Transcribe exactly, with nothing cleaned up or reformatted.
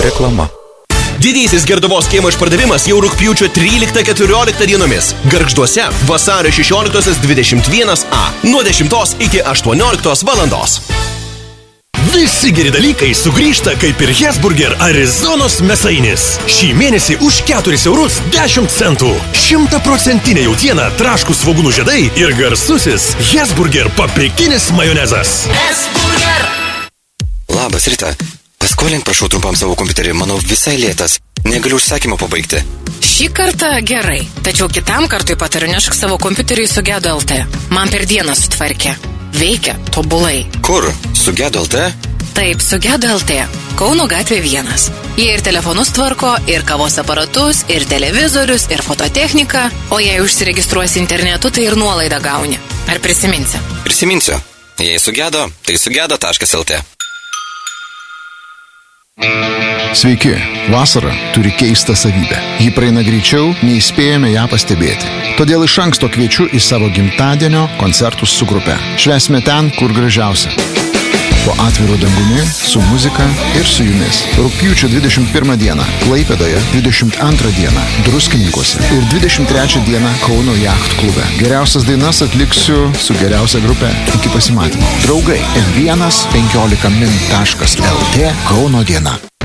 Reklama. Didysis Gerduvos kiemo išpardavimas jau rugpjūčio tryliktą keturioliktą dienomis. Gargžduose vasario šešioliktosios dvidešimt vienas a nuo dešimtos iki aštuonioliktos valandos. Visi geri dalykai sugrįžta kaip ir Hesburger Arizonos mėsainis. Šį mėnesį už keturis eurus dešimt centų. Šimtaprocentinė jautiena, traškūs svogūnų žiedai ir garsusis Hesburger paprikinis majonezas. Hesburger! Labas, Rita. Paskolink, prašau, trumpam savo kompiuterį. Manau, visai lėtas. Negaliu užsakymą pabaigti. Šį kartą gerai, tačiau kitam kartui patariu nešk savo kompiuterį į Sugedo L T. Man per dieną sutvarkė. Veikia tobulai. Kur? Sugedo L T? Taip, Sugedo L T. Kauno gatvė vienas. Jie ir telefonus tvarko, ir kavos aparatus, ir televizorius, ir fototechniką. O jei užsiregistruosi internetu, tai ir nuolaidą gauni. Ar prisiminsi? Prisiminsiu. Jei sugedo, tai sugedo taškas lt. Sveiki, vasara turi keistą savybę. Ji praeina greičiau, nei spėjome ją pastebėti. Todėl iš anksto kviečiu į savo gimtadienio koncertus su grupe. Švęsime ten, kur gražiausia. Po atviru dangumi, su muzika ir su jumis. Rugpjūčio dvidešimt pirmą dieną Klaipėdoje, dvidešimt antrą dieną Druskininkuose ir dvidešimt trečią dieną Kauno Jacht klube. Geriausias dainas atliksiu su geriausia grupe. Iki pasimatymo. Draugai, m vienas penkiolika min taškas lt Kauno diena.